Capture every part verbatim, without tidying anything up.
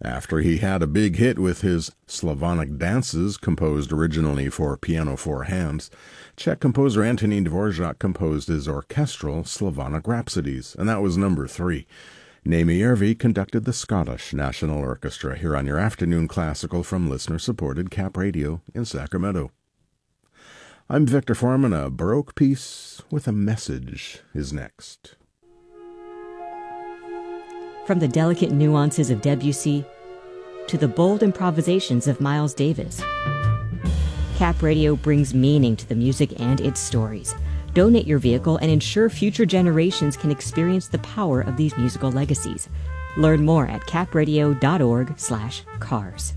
After he had a big hit with his Slavonic dances, composed originally for piano four hands, Czech composer Antonín Dvořák composed his orchestral Slavonic Rhapsodies, and that was number three. Naomi Järvi conducted the Scottish National Orchestra here on your afternoon classical from listener-supported Cap Radio in Sacramento. I'm Victor Foreman. A Baroque piece with a message is next. From the delicate nuances of Debussy to the bold improvisations of Miles Davis, Cap Radio brings meaning to the music and its stories. Donate your vehicle and ensure future generations can experience the power of these musical legacies. Learn more at capradio.org slash cars.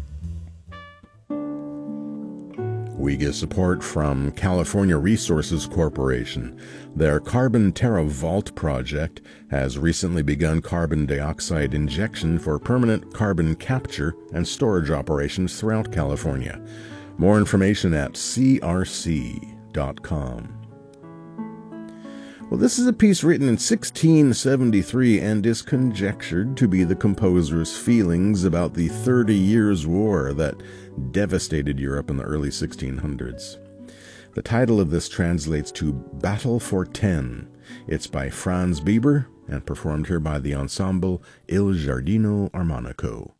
We get support from California Resources Corporation. Their Carbon Terra Vault project has recently begun carbon dioxide injection for permanent carbon capture and storage operations throughout California. More information at c r c dot com. Well, this is a piece written in sixteen seventy-three and is conjectured to be the composer's feelings about the Thirty Years' War that devastated Europe in the early sixteen hundreds. The title of this translates to Battle for Ten. It's by Franz Bieber and performed here by the ensemble Il Giardino Armonico.